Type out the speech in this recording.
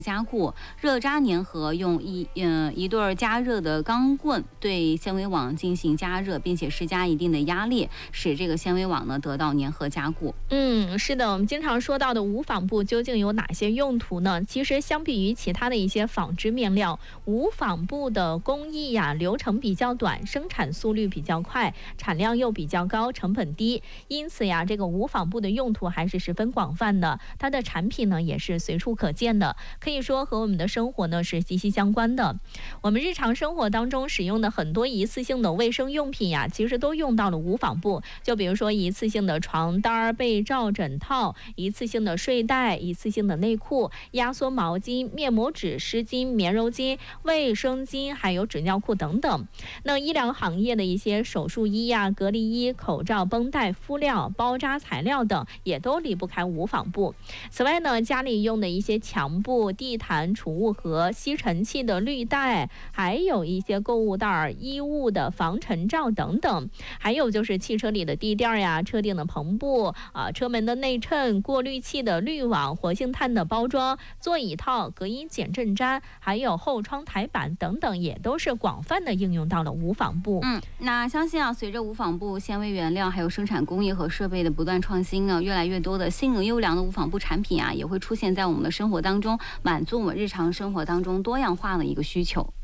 加固、热轧粘合，用一对加热的钢棍对纤维网进行加热，并且施加一定的压力，使这个纤维网呢得到粘合加固。 是的，我们经常说到的无纺布究竟有哪些用途呢？其实相比于其他的一些纺织面料，无纺布的工艺流程比较短，生产速率比较快，产量又比较高，成本低，因此这个无纺布的用途还是十分广泛的，它的产品呢也是随处可见的，可以说和我们的生活呢是息息相关的。我们日常生活当中使用的很多一次性的卫生用品其实都用到了无纺布，就比如说一次性的床单、被罩、枕套，一次性的睡袋，一次性的内裤、压缩毛巾、面膜纸、湿巾、棉柔巾、卫生巾，还有纸尿裤等等。那医疗行业的一些手术衣隔离衣、口罩、绷带、敷料、包扎材料等，也都离不开无纺布。此外呢，家里用的一些墙布、地毯、储物盒、吸尘器的滤带，还有一些购物袋、衣物的防尘罩等等，还有就是汽车里的地垫车顶的篷布车门的内衬、过滤器的滤网、活性炭的包装、座椅套、隔音减震毡，还有后窗台板等等，也都是广泛的应用到了无纺布。 那相信随着无纺布纤维原料还有生产工艺和设备的不断创新呢，越来越多的性能优良的无纺布产品也会出现在我们的生活当中，满足我们日常生活当中多样化的一个需求。